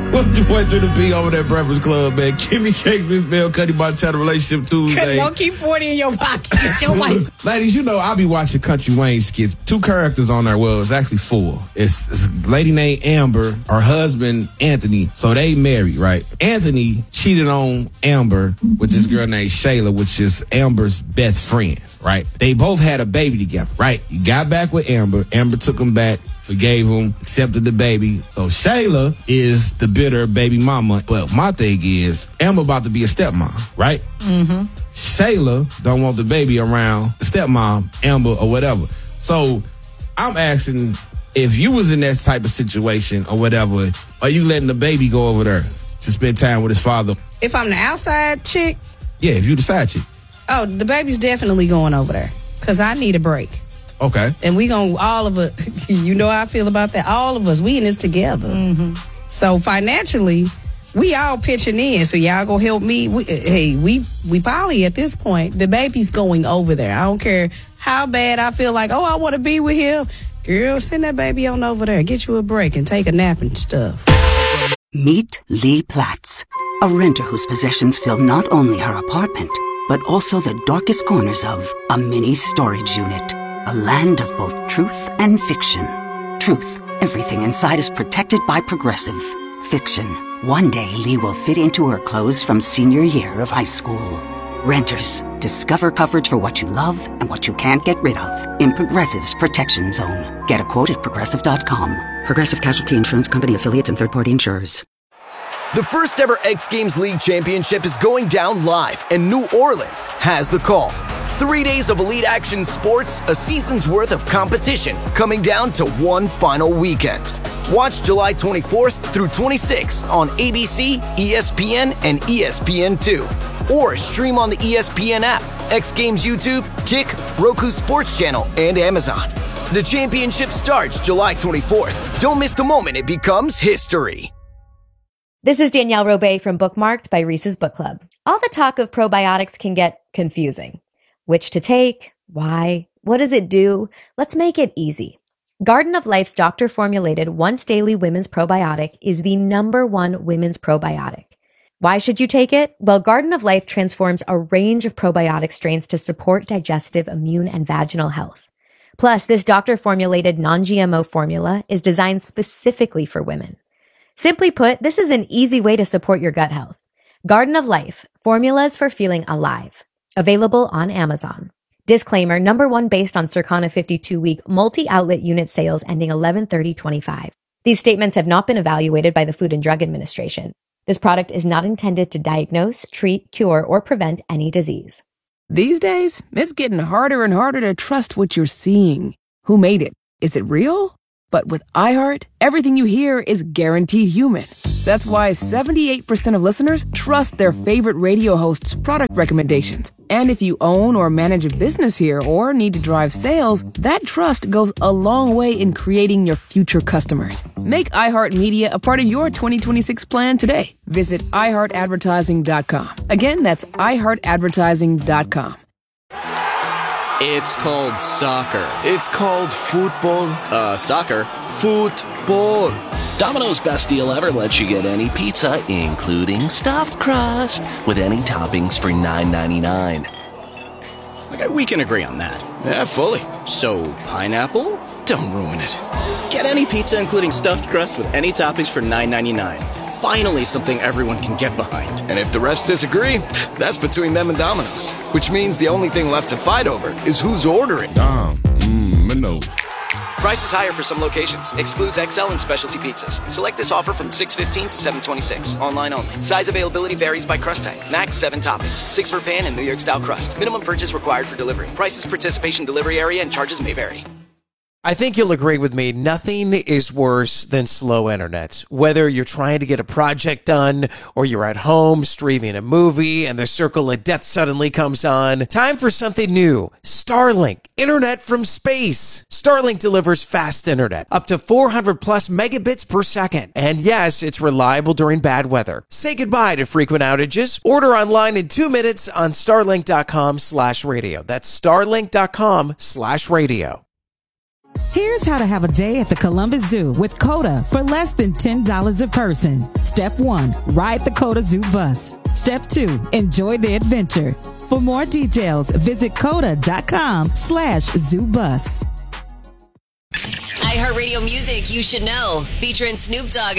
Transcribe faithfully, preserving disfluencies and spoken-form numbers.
What's your boy through the B over there at Breakfast Club, man? Kimmy Cakes, Miss Bell, Cuddy Montana, Relationship Tuesday. Don't keep forty in your pocket. It's your wife. Ladies, you know, I be watching Country Wayne skits. Two characters on there. Well, it's actually four. It's, it's a lady named Amber, her husband, Anthony. So they married, right? Anthony cheated on Amber with this girl named Shayla, which is Amber's best friend, right? They both had a baby together, right? He got back with Amber. Amber took him back, forgave him, accepted the baby. So Shayla is the bitter baby mama. But my thing is, Amber about to be a stepmom, right? Mm-hmm. Shayla don't want the baby around the stepmom, Amber, or whatever. So I'm asking, if you was in that type of situation or whatever, are you letting the baby go over there to spend time with his father? If I'm the outside chick? Yeah, if you the side chick. Oh, the baby's definitely going over there because I need a break. Okay. And we gonna, all of us, you know how I feel about that. All of us, we in this together. Mm-hmm. So financially, we all pitching in. So y'all gonna help me. We, hey, we we poly at this point. The baby's going over there. I don't care how bad I feel like, oh, I want to be with him. Girl, send that baby on over there. Get you a break and take a nap and stuff. Meet Lee Platts, a renter whose possessions fill not only her apartment, but also the darkest corners of a mini storage unit. A land of both truth and fiction. Truth, everything inside is protected by Progressive. Fiction, one day Lee will fit into her clothes from senior year of high school. Renters, discover coverage for what you love and what you can't get rid of in Progressive's Protection Zone. Get a quote at Progressive dot com. Progressive Casualty Insurance Company affiliates and third-party insurers. The first ever X Games League Championship is going down live, and New Orleans has the call. Three days of elite action sports, a season's worth of competition, coming down to one final weekend. Watch July twenty-fourth through twenty-sixth on A B C, E S P N, and E S P N two. Or stream on the E S P N app, X Games YouTube, Kick, Roku Sports Channel, and Amazon. The championship starts July twenty-fourth. Don't miss the moment it becomes history. This is Danielle Robay from Bookmarked by Reese's Book Club. All the talk of probiotics can get confusing. Which to take? Why? What does it do? Let's make it easy. Garden of Life's doctor-formulated once-daily women's probiotic is the number one women's probiotic. Why should you take it? Well, Garden of Life transforms a range of probiotic strains to support digestive, immune, and vaginal health. Plus, this doctor-formulated non-G M O formula is designed specifically for women. Simply put, this is an easy way to support your gut health. Garden of Life, formulas for feeling alive. Available on Amazon. Disclaimer, number one based on Circana fifty-two week multi-outlet unit sales ending eleven thirty twenty-five. These statements have not been evaluated by the Food and Drug Administration. This product is not intended to diagnose, treat, cure, or prevent any disease. These days, it's getting harder and harder to trust what you're seeing. Who made it? Is it real? But with iHeart, everything you hear is guaranteed human. That's why seventy-eight percent of listeners trust their favorite radio hosts' product recommendations. And if you own or manage a business here or need to drive sales, that trust goes a long way in creating your future customers. Make iHeartMedia a part of your twenty twenty-six plan today. Visit i heart advertising dot com. Again, that's i heart advertising dot com. It's called soccer. It's called football. Uh, soccer. Football. Domino's best deal ever lets you get any pizza, including stuffed crust, with any toppings for nine ninety-nine. Okay, we can agree on that. Yeah, fully. So, pineapple? Don't ruin it. Get any pizza, including stuffed crust, with any toppings for nine ninety-nine. Finally, something everyone can get behind. And if the refs disagree, that's between them and Domino's. Which means the only thing left to fight over is who's ordering. Dom, mmm, Minnow. Price is higher for some locations. Excludes X L and specialty pizzas. Select this offer from six fifteen to seven twenty-six. Online only. Size availability varies by crust type. Max seven toppings. Six for pan and New York style crust. Minimum purchase required for delivery. Prices, participation, delivery area, and charges may vary. I think you'll agree with me. Nothing is worse than slow internet. Whether you're trying to get a project done or you're at home streaming a movie and the circle of death suddenly comes on. Time for something new. Starlink. Internet from space. Starlink delivers fast internet. Up to four hundred plus megabits per second. And yes, it's reliable during bad weather. Say goodbye to frequent outages. Order online in two minutes on starlink dot com slash radio. That's starlink dot com slash radio. Here's how to have a day at the Columbus Zoo with CODA for less than ten dollars a person. Step one, ride the CODA Zoo bus. Step two, enjoy the adventure. For more details, visit coda.com slash zoo bus. iHeartRadio Music, You Should Know, featuring Snoop Dogg